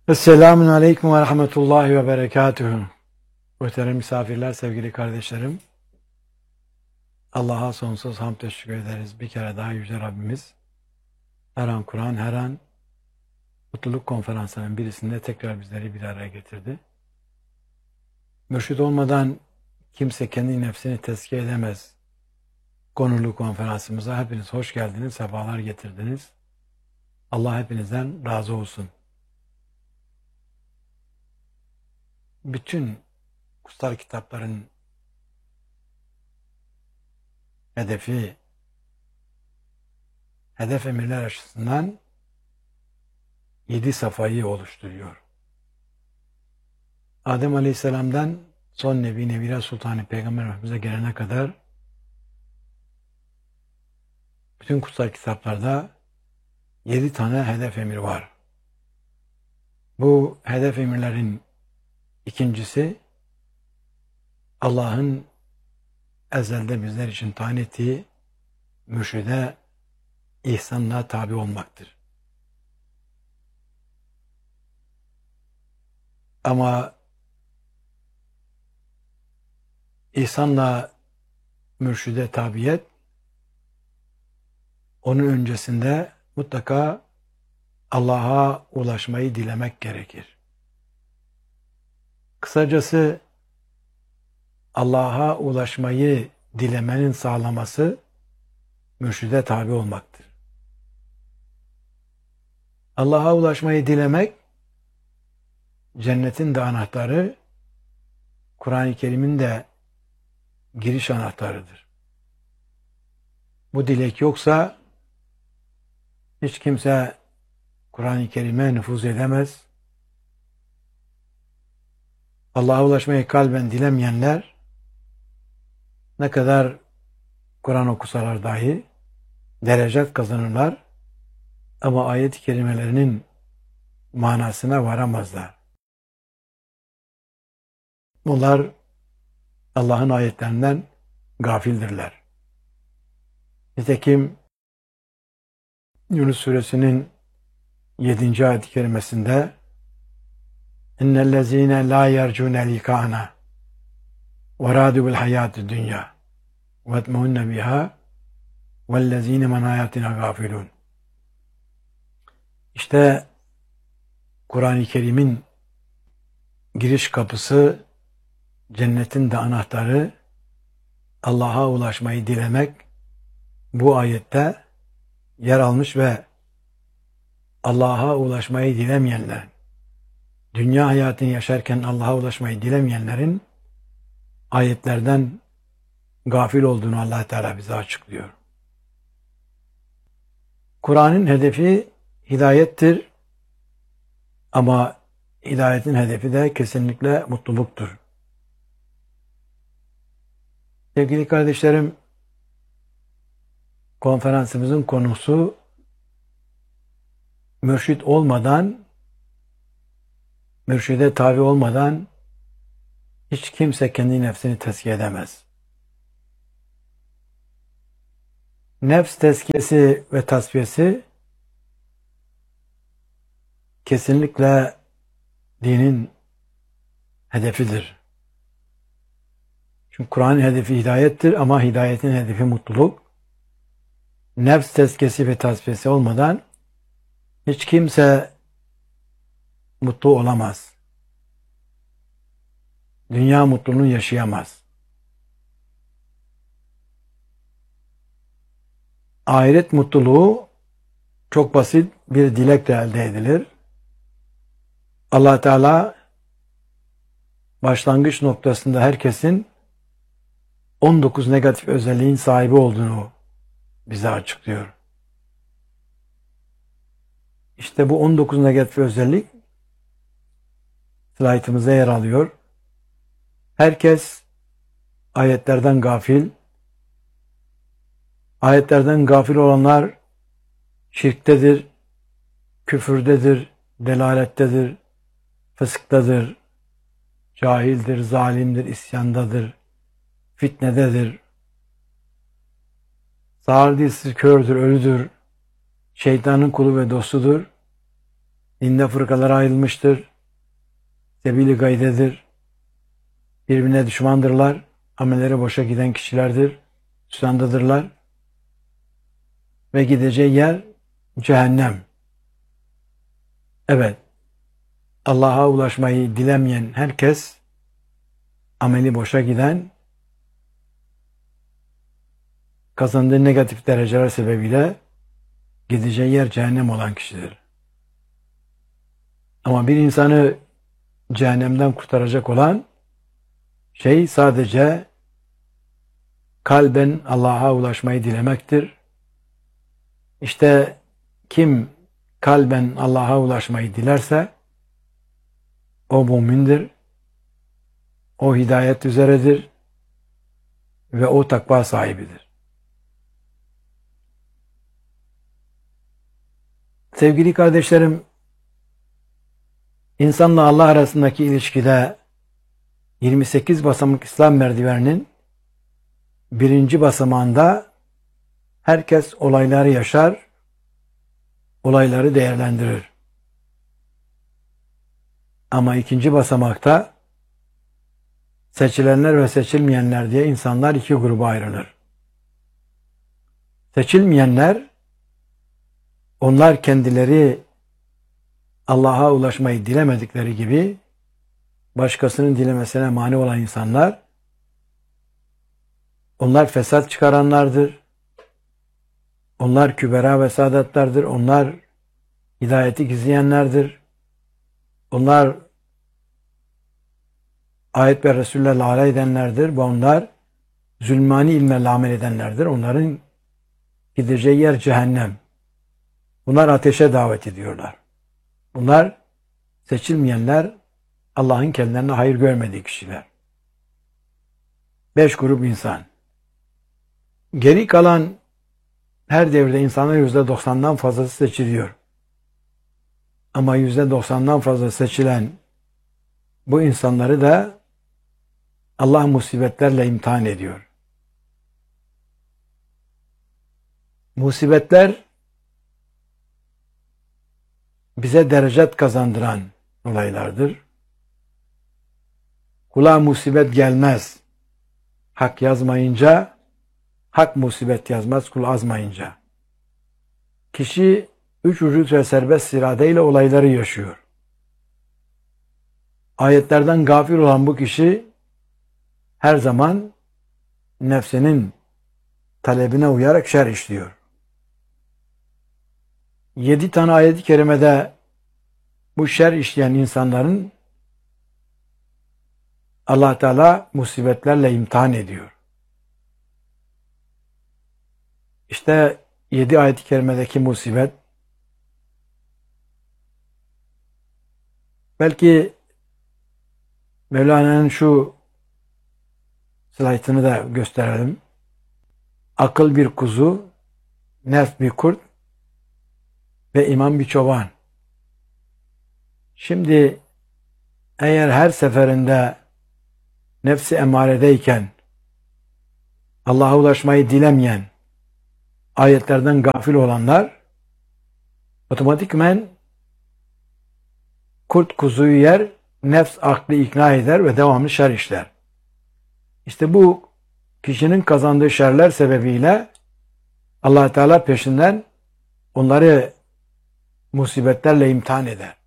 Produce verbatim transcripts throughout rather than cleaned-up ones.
Esselamun Aleyküm ve Rahmetullahi ve Berekatühü. Muhterem misafirler, sevgili kardeşlerim. Allah'a sonsuz hamd teşekkür ederiz. Bir kere daha Yüce Rabbimiz her an Kur'an, her an mutluluk konferansının birisinde tekrar bizleri bir araya getirdi. Mürşid olmadan kimse kendi nefsini tezkiye edemez. Konulu konferansımıza hepiniz hoş geldiniz, sefalar getirdiniz. Allah hepinizden razı olsun. Bütün kutsal kitapların hedefi, hedef emirler açısından yedi safhayı oluşturuyor. Adem Aleyhisselam'dan son Nebi Nebire Sultanı Peygamber Efendimiz'e gelene kadar bütün kutsal kitaplarda yedi tane hedef emir var. Bu hedef emirlerin ikincisi Allah'ın ezelde bizler için tayin ettiği mürşide ihsanla tabi olmaktır. Ama ihsanla mürşide tabiyet, onun öncesinde mutlaka Allah'a ulaşmayı dilemek gerekir. Kısacası Allah'a ulaşmayı dilemenin sağlaması mürşide tabi olmaktır. Allah'a ulaşmayı dilemek, cennetin de anahtarı, Kur'an-ı Kerim'in de giriş anahtarıdır. Bu dilek yoksa hiç kimse Kur'an-ı Kerim'e nüfuz edemez. Allah'a ulaşmayı kalben dilemeyenler ne kadar Kur'an okusalar dahi derecat kazanırlar ama ayet-i kerimelerinin manasına varamazlar. Bunlar Allah'ın ayetlerinden gafildirler. Nitekim Yunus suresinin yedinci ayet-i kerimesinde İnnellezîne lâ yercûne likâna ve râdû bil hayâtid dünya ve etmehunne biha vellezîne men âyâtina gâfilûn. İşte Kur'an-ı Kerim'in giriş kapısı, cennetin de anahtarı, Allah'a ulaşmayı dilemek bu ayette yer almış ve Allah'a ulaşmayı dilemeyenler, dünya hayatını yaşarken Allah'a ulaşmayı dilemeyenlerin ayetlerden gafil olduğunu Allah Teala bize açıklıyor. Kur'an'ın hedefi hidayettir ama hidayetin hedefi de kesinlikle mutluluktur. Sevgili kardeşlerim, konferansımızın konusu mürşid olmadan, mürşide tabi olmadan hiç kimse kendi nefsini tezkiye edemez. Nefs tezkiyesi ve tasfiyesi kesinlikle dinin hedefidir. Çünkü Kur'an'ın hedefi hidayettir ama hidayetin hedefi mutluluk. Nefs tezkiyesi ve tasfiyesi olmadan hiç kimse mutlu olamaz. Dünya mutluluğunu yaşayamaz. Ahiret mutluluğu çok basit bir dilekle elde edilir. Allah Teala başlangıç noktasında herkesin on dokuz negatif özelliğin sahibi olduğunu bize açıklıyor. İşte bu on dokuz negatif özellik slaytımıza yer alıyor. Herkes ayetlerden gafil. Ayetlerden gafil olanlar şirktedir, küfürdedir, delalettedir, fısktadır, cahildir, zalimdir, isyandadır, fitnededir, sağır dilsiz, kördür, ölüdür, şeytanın kulu ve dostudur. dinde fırkalara ayrılmıştır. Sebil-i gaydedir. Birbirine düşmandırlar. Amelleri boşa giden kişilerdir. Hüsrandadırlar. Ve gideceği yer cehennem. Evet. Allah'a ulaşmayı dilemeyen herkes, ameli boşa giden, kazandığı negatif dereceler sebebiyle gideceği yer cehennem olan kişidir. Ama bir insanı cehennemden kurtaracak olan şey sadece kalben Allah'a ulaşmayı dilemektir. İşte kim kalben Allah'a ulaşmayı dilerse o mümindir, o hidayet üzeredir ve o takva sahibidir. Sevgili kardeşlerim, insanla Allah arasındaki ilişkide yirmi sekiz basamak İslam merdiveninin birinci basamağında herkes olayları yaşar, olayları değerlendirir. Ama ikinci basamakta seçilenler ve seçilmeyenler diye insanlar iki gruba ayrılır. Seçilmeyenler, onlar kendileri Allah'a ulaşmayı dilemedikleri gibi başkasının dilemesine mani olan insanlar, onlar fesat çıkaranlardır. Onlar kübera ve saadetlerdir. Onlar hidayeti gizleyenlerdir. Onlar ayet ve Resullerle alay edenlerdir ve onlar zulmani ilmlerle amel edenlerdir. Onların gideceği yer cehennem. Bunlar ateşe davet ediyorlar. Bunlar seçilmeyenler, Allah'ın kendilerine hayır görmediği kişiler. Beş grup insan. Geri kalan her devirde insanların yüzde doksandan fazlası seçiliyor. Ama yüzde doksandan fazla seçilen bu insanları da Allah musibetlerle imtihan ediyor. Musibetler bize derecet kazandıran olaylardır. Kula musibet gelmez. Hak yazmayınca, hak musibet yazmaz kul azmayınca. Kişi üç vücut ve serbest iradeyle olayları yaşıyor. Ayetlerden gafil olan bu kişi her zaman nefsinin talebine uyarak şer işliyor. Yedi tane ayet-i kerimede bu şer işleyen insanların Allah Teala musibetlerle imtihan ediyor. İşte yedi ayet-i kerimedeki musibet, belki Mevlana'nın şu slaytını da gösterelim. Akıl bir kuzu, nefs bir kurt ve iman bir çoban. Şimdi eğer her seferinde nefsi emaredeyken Allah'a ulaşmayı dilemeyen, ayetlerden gafil olanlar otomatikmen kurt kuzuyu yer, nefs aklı ikna eder ve devamlı şer işler. İşte bu kişinin kazandığı şerler sebebiyle Allah Teala peşinden onları musibetlerle imtihan eder.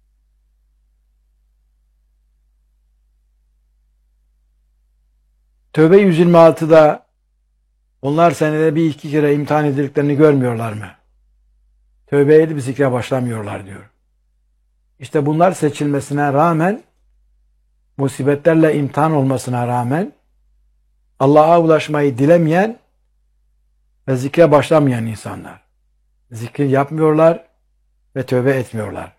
Tövbe yüz yirmi altıda onlar senede bir iki kere imtihan edildiklerini görmüyorlar mı? Tövbe edip zikre başlamıyorlar diyor. İşte bunlar seçilmesine rağmen, musibetlerle imtihan olmasına rağmen Allah'a ulaşmayı dilemeyen ve zikre başlamayan insanlar. Zikri yapmıyorlar ve tövbe etmiyorlar.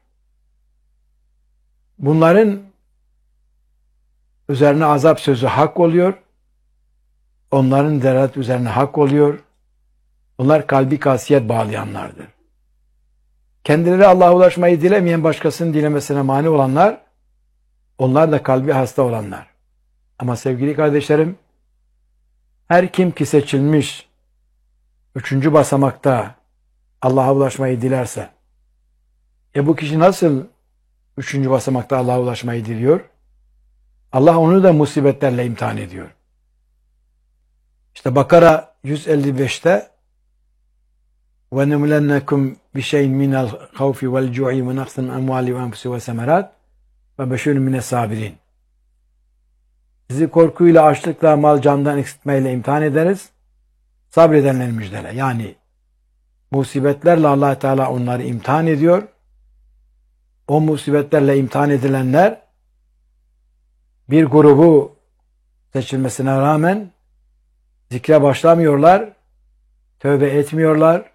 Bunların üzerine azap sözü hak oluyor. Onların deraret üzerine hak oluyor. Onlar kalbi kasiyet bağlayanlardır. Kendileri Allah'a ulaşmayı dilemeyen, başkasının dilemesine mani olanlar, onlar da kalbi hasta olanlar. Ama sevgili kardeşlerim, her kim ki seçilmiş, üçüncü basamakta Allah'a ulaşmayı dilerse, E bu kişi nasıl üçüncü basamakta Allah'a ulaşmayı diliyor? Allah onu da musibetlerle imtihan ediyor. İşte Bakara yüz elli beşte وَنَمْلَنَّكُمْ بِشَيْءٍ مِنَ الْخَوْفِ وَالْجُوعِ وَنَقْصٍ مِنَ الْأَمْوَالِ وَالْأَنْفُسِ وَالثَّمَرَاتِ وَبَشِّرْ مِنَ الصَّابِرِينَ. Sizi korkuyla, açlıkla, mal candan eksiltmeyle imtihan ederiz. Sabredenleri müjdele. Yani musibetlerle Allah Teala onları imtihan ediyor. O musibetlerle imtihan edilenler bir grubu seçilmesine rağmen zikre başlamıyorlar, tövbe etmiyorlar.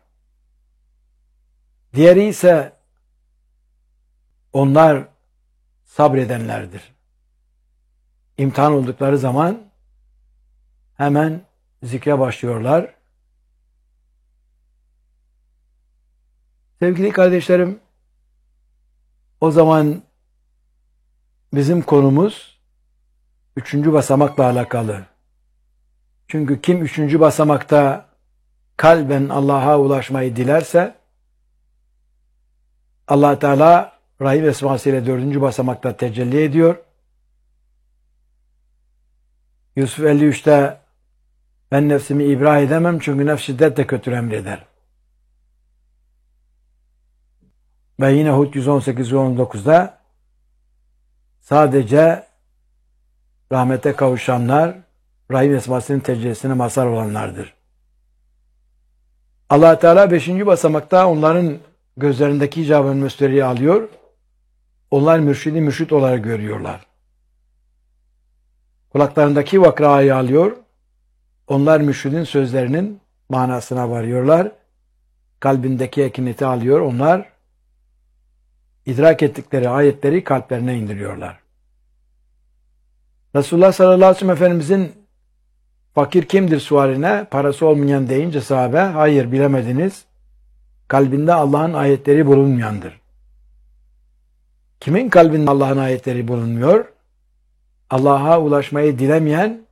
Diğeri ise onlar sabredenlerdir. İmtihan oldukları zaman hemen zikre başlıyorlar. Sevgili kardeşlerim, o zaman bizim konumuz üçüncü basamakla alakalı. Çünkü kim üçüncü basamakta kalben Allah'a ulaşmayı dilerse Allah Teala Rahim esmasıyla dördüncü basamakta tecelli ediyor. Yusuf elli üçte ben nefsimi ibra edemem çünkü nefs şiddetle kötü emreder. Ve yine Hud yüz on sekiz yüz on dokuzda sadece rahmete kavuşanlar Rahim esmasının tecellisine mazhar olanlardır. Allah Teala beşinci basamakta onların gözlerindeki icabın müsteriyi alıyor. Onlar mürşidi mürşit olarak görüyorlar. Kulaklarındaki vakrayı alıyor. Onlar mürşidin sözlerinin manasına varıyorlar. Kalbindeki ekineti alıyor. Onlar idrak ettikleri ayetleri kalplerine indiriyorlar. Resulullah sallallahu aleyhi ve sellem Efendimizin fakir kimdir sualine parası olmayan deyince sahabe hayır bilemediniz. Kalbinde Allah'ın ayetleri bulunmayandır. Kimin kalbinde Allah'ın ayetleri bulunmuyor? Allah'a ulaşmayı dilemeyen,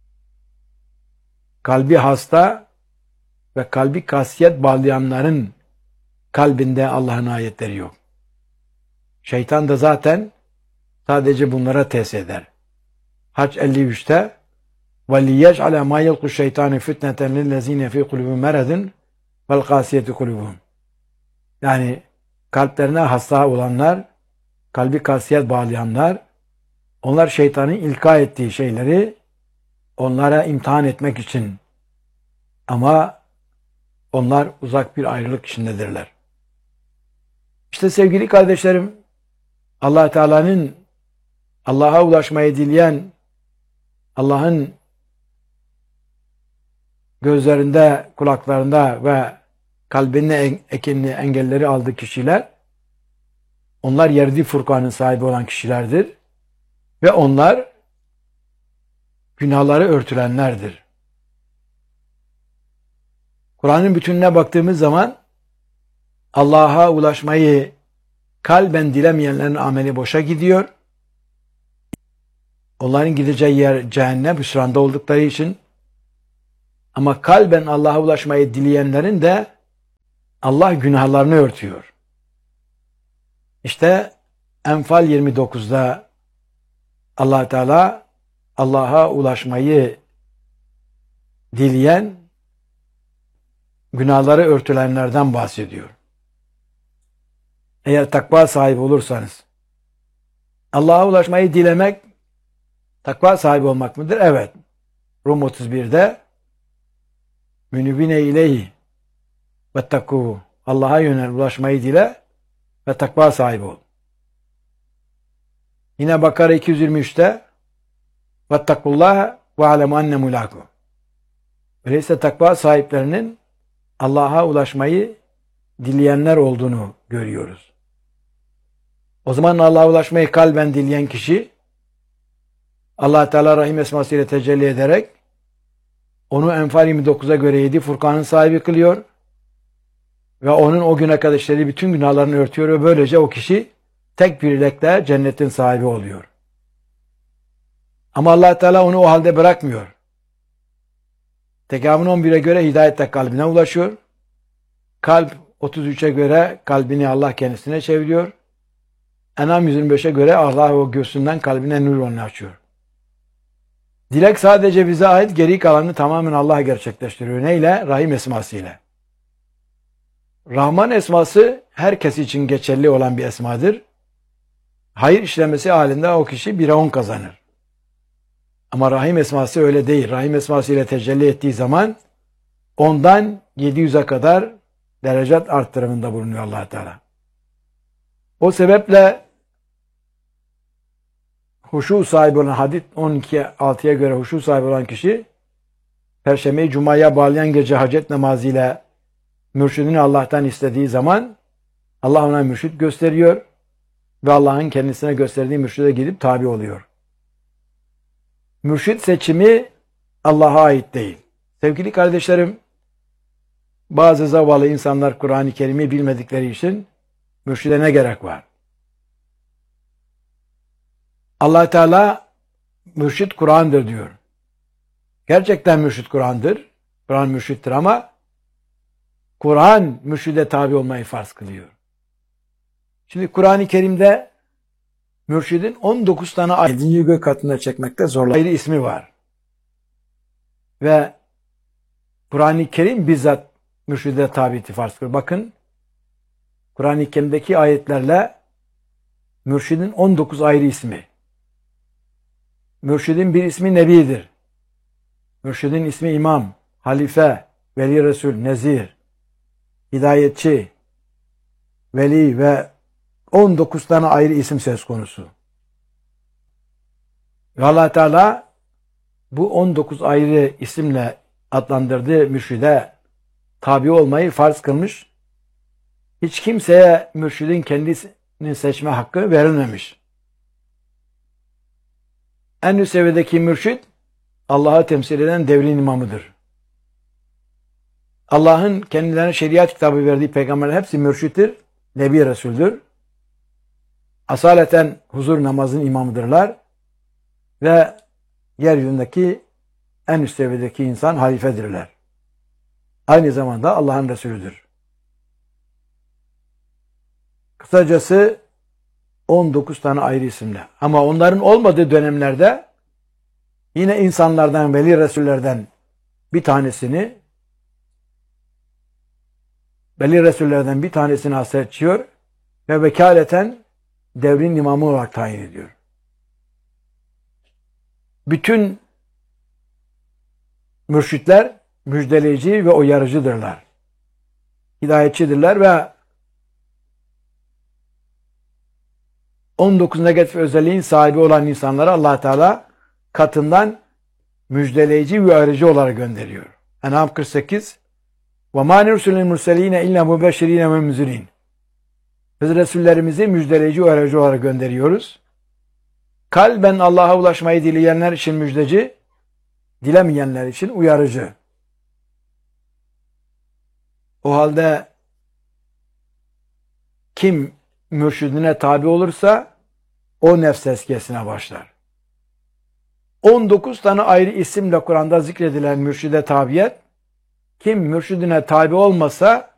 kalbi hasta ve kalbi kasiyet bağlayanların kalbinde Allah'ın ayetleri yok. Şeytan da zaten sadece bunlara tesir eder. Hac elli üçte وَلِيَجْعَلَ مَا يَلْقُ الشَّيْطَانِ فِتْنَةً لِلَّذ۪ينَ ف۪ي قُلُوبٍ مَرَدٍ وَالْقَاسِيَةِ قُلُوبُهُمْ. Yani kalplerine hasta olanlar, kalbi kasiyet bağlayanlar, onlar şeytanın ilka ettiği şeyleri onlara imtihan etmek için, ama onlar uzak bir ayrılık içindedirler. İşte sevgili kardeşlerim, Allah Teala'nın Allah'a ulaşmayı dileyen, Allah'ın gözlerinde, kulaklarında ve kalbinde ekinli engelleri aldığı kişiler, onlar yerdi Furkan'ın sahibi olan kişilerdir. Ve onlar günahları örtülenlerdir. Kur'an'ın bütününe baktığımız zaman Allah'a ulaşmayı kalben dilemeyenlerin ameli boşa gidiyor. Onların gideceği yer cehennem, hüsranda oldukları için. Ama kalben Allah'a ulaşmayı dileyenlerin de Allah günahlarını örtüyor. İşte Enfal yirmi dokuzda Allah Teala Allah'a ulaşmayı dileyen, günahları örtülenlerden bahsediyor. Eğer takva sahibi olursanız, Allah'a ulaşmayı dilemek takva sahibi olmak mıdır? Evet. Rum otuz birde münibine ileyhi vettakû, Allah'a yönel, ulaşmayı dile ve takva sahibi ol. Yine Bakara iki yüz yirmi üçte vettakullâhe ve alemu enne mulâku. Öyleyse takva sahiplerinin Allah'a ulaşmayı dileyenler olduğunu görüyoruz. O zaman Allah'a ulaşmayı kalben dileyen kişi Allah Teala Rahim esmasıyla tecelli ederek onu Enfal yirmi dokuza göre yedi Furkan'ın sahibi kılıyor ve onun o güne kadar işlediği bütün günahlarını örtüyor ve böylece o kişi tek bir dilekle cennetin sahibi oluyor. Ama Allah Teala onu o halde bırakmıyor. Tekamül on bire göre hidayetle kalbine ulaşıyor. Kalp otuz üçe göre kalbini Allah kendisine çeviriyor. En'am yüz yirmi beşe göre Allah o göğsünden kalbine nur yolunu açıyor. Dilek sadece bize ait, geri kalanını tamamen Allah gerçekleştiriyor. Neyle? Rahim esması ile. Rahman esması herkes için geçerli olan bir esmadır. Hayır işlemesi halinde o kişi bire on kazanır. Ama Rahim esması öyle değil. Rahim esması ile tecelli ettiği zaman ondan yedi yüze kadar derecat arttırımında bulunuyor Allah Teala. O sebeple huşu sahibi olan, hadis on iki altıya göre huşu sahibi olan kişi Perşembeyi Cuma'ya bağlayan gece hacet namazı ile mürşidini Allah'tan istediği zaman Allah ona mürşid gösteriyor ve Allah'ın kendisine gösterdiği mürşide gidip tabi oluyor. Mürşid seçimi Allah'a ait değil. Sevgili kardeşlerim, bazı zavallı insanlar Kur'an-ı Kerim'i bilmedikleri için mürşide ne gerek var? Allah Teala mürşid Kur'an'dır diyor. Gerçekten mürşid Kur'an'dır. Kur'an mürşittir ama Kur'an mürşide tabi olmayı farz kılıyor. Şimdi Kur'an-ı Kerim'de mürşidin on dokuz tane yedinci gök katında çekmekte zorlu ayrı ismi var. Ve Kur'an-ı Kerim bizzat mürşide tabiyeti farz kılıyor. Bakın Kur'an-ı Kerim'deki ayetlerle mürşidin on dokuz ayrı ismi. Mürşidin bir ismi Nebi'dir. Mürşidin ismi İmam, Halife, Veli Resul, Nezir, Hidayetçi, Veli ve on dokuz tane ayrı isim söz konusu. Ve Allah Teala bu on dokuz ayrı isimle adlandırdığı mürşide tabi olmayı farz kılmış. Hiç kimseye mürşidin kendisini seçme hakkı verilmemiş. En üst seviyedeki mürşid Allah'ı temsil eden devrin imamıdır. Allah'ın kendilerine şeriat kitabı verdiği peygamberler hepsi mürşittir, Nebi Resul'dür. Asaleten huzur namazın imamıdırlar ve yeryüzündeki en üst seviyedeki insan halifedirler. Aynı zamanda Allah'ın Resulüdür. Kısacası on dokuz tane ayrı isimle. Ama onların olmadığı dönemlerde yine insanlardan, veli resullerden bir tanesini veli resullerden bir tanesini seçiyor ve vekaleten devrin imamı olarak tayin ediyor. Bütün mürşitler müjdeleyici ve uyarıcıdırlar. Hidayetçidirler ve on dokuz negatif özelliğin sahibi olan insanlara Allah Teala katından müjdeleyici ve uyarıcı olarak gönderiyor. En'am kırk sekiz وَمَا نُرْسُلِ الْمُرْسَلِينَ اِلَّا مُبَشِّر۪ينَ وَمُنْذِر۪ينَ Biz Resullerimizi müjdeleyici ve uyarıcı olarak gönderiyoruz. Kalben Allah'a ulaşmayı dileyenler için müjdeci, dilemeyenler için uyarıcı. O halde kim mürşidine tabi olursa o nefs tezkiyesine başlar. on dokuz tane ayrı isimle Kur'an'da zikredilen mürşide tabiyet, kim mürşidine tabi olmasa